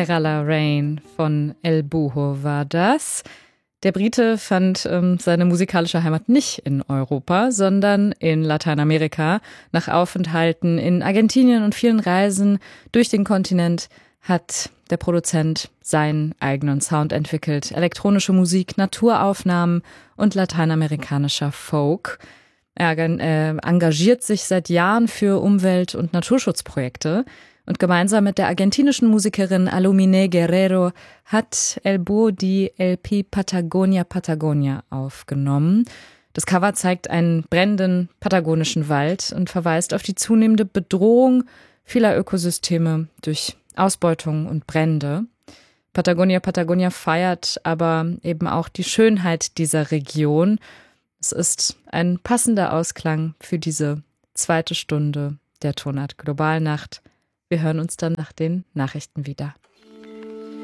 Kerala Rain von El Buho war das. Der Brite fand seine musikalische Heimat nicht in Europa, sondern in Lateinamerika. Nach Aufenthalten in Argentinien und vielen Reisen durch den Kontinent hat der Produzent seinen eigenen Sound entwickelt. Elektronische Musik, Naturaufnahmen und lateinamerikanischer Folk. Er engagiert sich seit Jahren für Umwelt- und Naturschutzprojekte. Und gemeinsam mit der argentinischen Musikerin Alumine Guerrero hat El Buho die LP Patagonia Patagonia aufgenommen. Das Cover zeigt einen brennenden patagonischen Wald und verweist auf die zunehmende Bedrohung vieler Ökosysteme durch Ausbeutung und Brände. Patagonia Patagonia feiert aber eben auch die Schönheit dieser Region. Es ist ein passender Ausklang für diese zweite Stunde der Tonart Globalnacht. Wir hören uns dann nach den Nachrichten wieder.